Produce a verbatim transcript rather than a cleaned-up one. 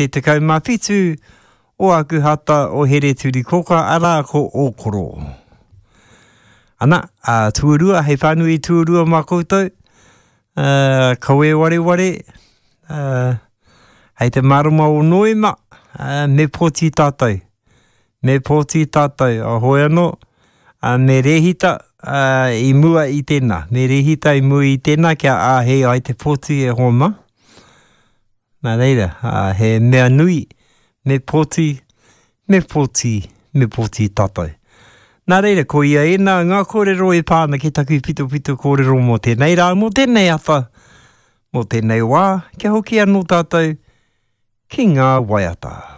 te tekau mawhitu o aku hata o here turi koka ara ko okoro. Ana, uh, tuarua, hei whanui tuarua mā koutou, uh, kawe ware ware, uh, hei te marama o noema, uh, me pōti tātou, me pōti tātou, a hoi anō, uh, me rehita uh, i mua i tēnā, me rehita i mua i tēnā, kia a hei ai te pōti e homa. Nā reira, uh, he mea nui, me pōti, me pōti, me pōti tātou. Nā reira, ko ia e nā ngā kōrero e pāna ki taku pito pito kōrero mō tēnei rā, mō tēnei awha, mō tēnei wā, kia hoki anō tātou, ki ngā waiata.